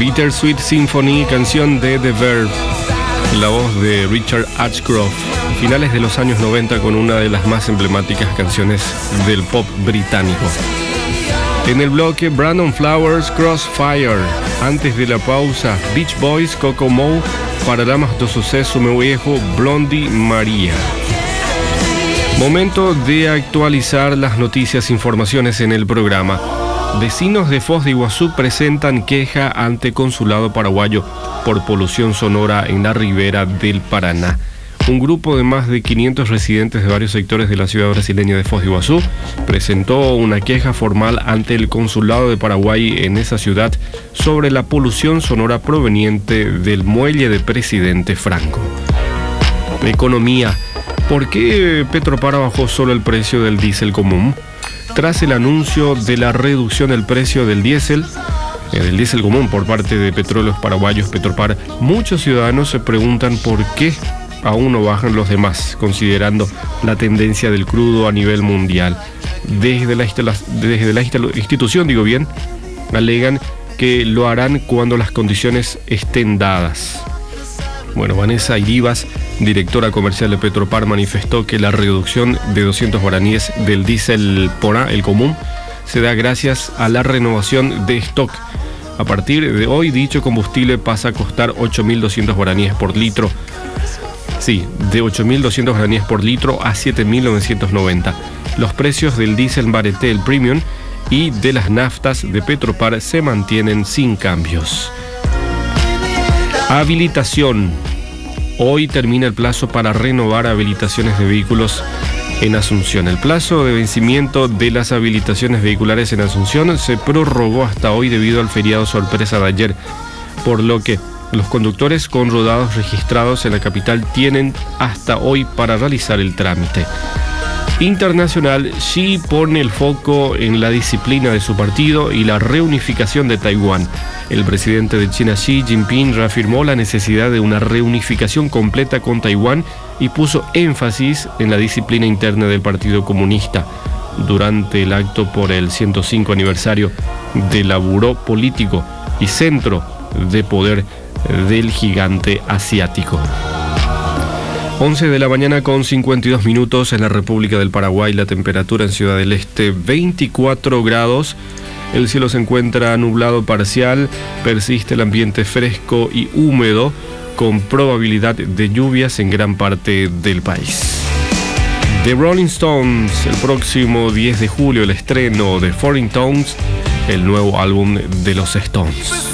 Bittersweet Symphony, canción de The Verve, la voz de Richard Ashcroft, finales de los años 90, con una de las más emblemáticas canciones del pop británico. En el bloque, Brandon Flowers, Crossfire. Antes de la pausa, Beach Boys, Kokomo. Paralamas do Sucesso, meu erro, Blondie María. Momento de actualizar las noticias e informaciones en el programa. Vecinos de Foz de Iguazú presentan queja ante Consulado Paraguayo por polución sonora en la ribera del Paraná. Un grupo de más de 500 residentes de varios sectores de la ciudad brasileña de Foz de Iguazú presentó una queja formal ante el Consulado de Paraguay en esa ciudad sobre la polución sonora proveniente del muelle de Presidente Franco. Economía. ¿Por qué Petropar bajó solo el precio del diésel común? Tras el anuncio de la reducción del precio del diésel común por parte de Petróleos Paraguayos Petropar, muchos ciudadanos se preguntan por qué aún no bajan los demás, considerando la tendencia del crudo a nivel mundial. Desde la institución, alegan que lo harán cuando las condiciones estén dadas. Bueno, Vanessa Iribas, directora comercial de Petropar, manifestó que la reducción de 200 guaraníes del diésel Porá, el común, se da gracias a la renovación de stock. A partir de hoy, dicho combustible pasa a costar 8.200 guaraníes por litro. Sí, de 8.200 guaraníes por litro a 7.990. Los precios del diésel Bareté, el Premium, y de las naftas de Petropar se mantienen sin cambios. Habilitación. Hoy termina el plazo para renovar habilitaciones de vehículos en Asunción. El plazo de vencimiento de las habilitaciones vehiculares en Asunción se prorrogó hasta hoy debido al feriado sorpresa de ayer, por lo que los conductores con rodados registrados en la capital tienen hasta hoy para realizar el trámite. Internacional, Xi pone el foco en la disciplina de su partido y la reunificación de Taiwán. El presidente de China, Xi Jinping, reafirmó la necesidad de una reunificación completa con Taiwán y puso énfasis en la disciplina interna del Partido Comunista durante el acto por el 105 aniversario del Buró Político y Centro de Poder del gigante asiático. 11 de la mañana con 52 minutos en la República del Paraguay. La temperatura en Ciudad del Este 24 grados. El cielo se encuentra nublado parcial. Persiste el ambiente fresco y húmedo con probabilidad de lluvias en gran parte del país. The Rolling Stones, el próximo 10 de julio el estreno de Foreign Tongues, el nuevo álbum de los Stones.